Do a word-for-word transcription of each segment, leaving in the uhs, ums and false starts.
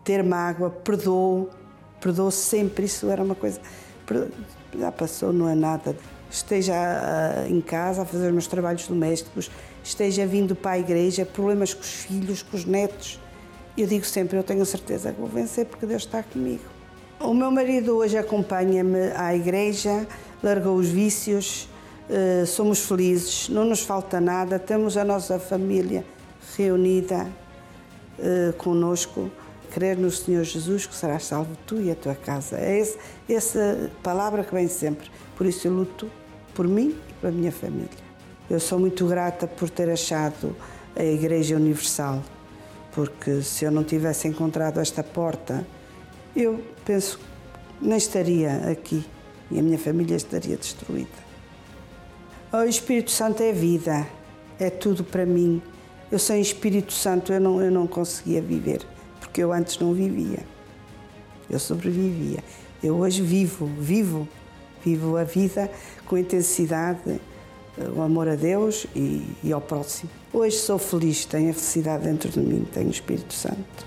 ter mágoa, perdoo, perdoo sempre, isso era uma coisa, já passou, não é nada. Esteja uh, em casa a fazer os meus trabalhos domésticos, esteja vindo para a igreja, problemas com os filhos, com os netos. Eu digo sempre, eu tenho certeza que vou vencer porque Deus está comigo. O meu marido hoje acompanha-me à igreja, largou os vícios, uh, somos felizes, não nos falta nada, temos a nossa família reunida uh, conosco. Crer no Senhor Jesus que serás salvo tu e a tua casa. É esse, essa palavra que vem sempre. Por isso eu luto por mim e pela minha família. Eu sou muito grata por ter achado a Igreja Universal, porque se eu não tivesse encontrado esta porta, eu penso que nem estaria aqui e a minha família estaria destruída. O Espírito Santo é vida, é tudo para mim. Eu sem Espírito Santo eu não, eu não conseguia viver, porque eu antes não vivia. Eu sobrevivia. Eu hoje vivo, vivo, vivo a vida com intensidade, o amor a Deus e, e ao próximo. Hoje sou feliz, tenho a felicidade dentro de mim, tenho o Espírito Santo.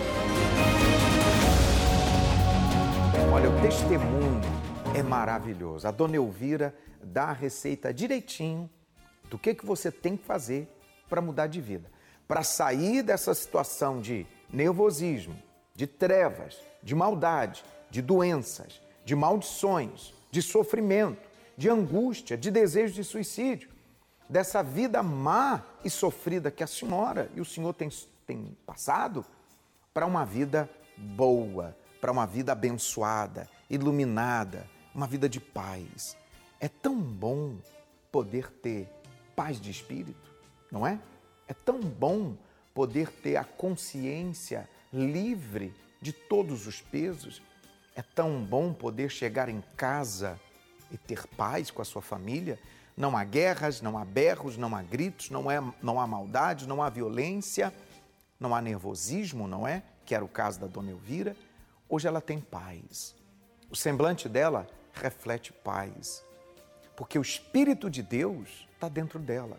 Olha, o testemunho é maravilhoso. A dona Elvira dá a receita direitinho do que, que você tem que fazer para mudar de vida, para sair dessa situação de nervosismo, de trevas, de maldade, de doenças, de maldições, de sofrimento, de angústia, de desejo de suicídio, dessa vida má e sofrida que a senhora e o senhor têm, têm passado, para uma vida boa, para uma vida abençoada, iluminada, uma vida de paz. É tão bom poder ter paz de espírito, não é? É tão bom poder ter a consciência livre de todos os pesos. É tão bom poder chegar em casa e ter paz com a sua família. Não há guerras, não há berros, não há gritos, não, é, não há maldade, não há violência, não há nervosismo, não é? Que era o caso da dona Elvira. Hoje ela tem paz. O semblante dela reflete paz, porque o Espírito de Deus está dentro dela.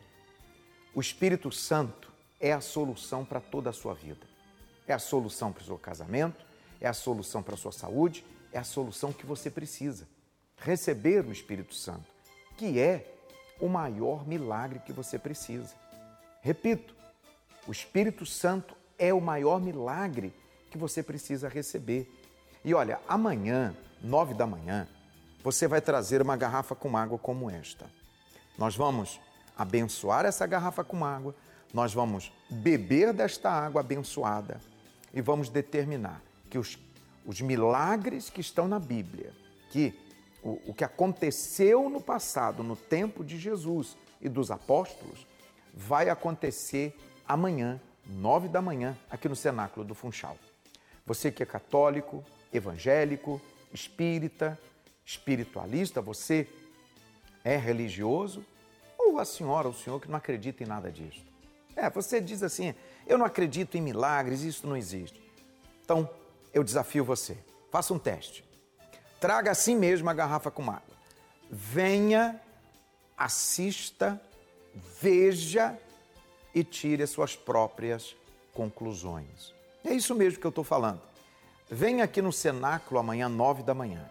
O Espírito Santo é a solução para toda a sua vida. É a solução para o seu casamento, é a solução para a sua saúde, é a solução que você precisa. Receber o Espírito Santo, que é o maior milagre que você precisa. Repito, o Espírito Santo é o maior milagre que você precisa receber. E olha, amanhã, nove da manhã, você vai trazer uma garrafa com água como esta. Nós vamos abençoar essa garrafa com água, nós vamos beber desta água abençoada e vamos determinar que os, os milagres que estão na Bíblia, que o, o que aconteceu no passado, no tempo de Jesus e dos apóstolos, vai acontecer amanhã, nove da manhã, aqui no Cenáculo do Funchal. Você que é católico, evangélico, espírita, espiritualista, você é religioso, ou a senhora, o senhor que não acredita em nada disso. É, você diz assim, eu não acredito em milagres, isso não existe. Então, eu desafio você, faça um teste. Traga assim mesmo a garrafa com água. Venha, assista, veja e tire as suas próprias conclusões. É isso mesmo que eu estou falando. Venha aqui no Cenáculo amanhã, nove da manhã.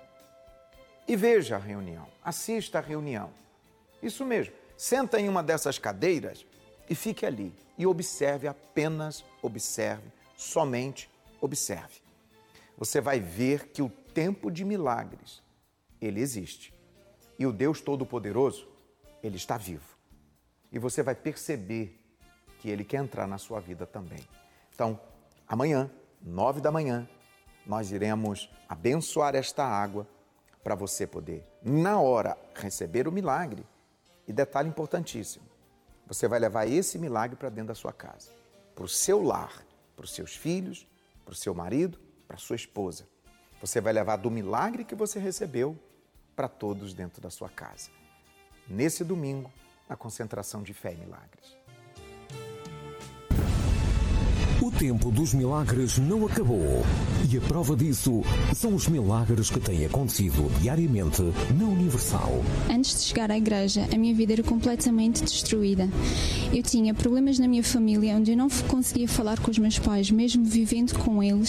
E veja a reunião, assista a reunião. Isso mesmo. Senta em uma dessas cadeiras e fique ali. E observe, apenas observe, somente observe. Você vai ver que o tempo de milagres, ele existe. E o Deus Todo-Poderoso, ele está vivo. E você vai perceber que ele quer entrar na sua vida também. Então, amanhã, nove da manhã, nós iremos abençoar esta água para você poder, na hora, receber o milagre. E detalhe importantíssimo, você vai levar esse milagre para dentro da sua casa, para o seu lar, para os seus filhos, para o seu marido, para a sua esposa. Você vai levar do milagre que você recebeu para todos dentro da sua casa. Nesse domingo, na concentração de fé e milagres. O tempo dos milagres não acabou. E a prova disso são os milagres que têm acontecido diariamente na Universal. Antes de chegar à igreja, a minha vida era completamente destruída. Eu tinha problemas na minha família, onde eu não conseguia falar com os meus pais, mesmo vivendo com eles.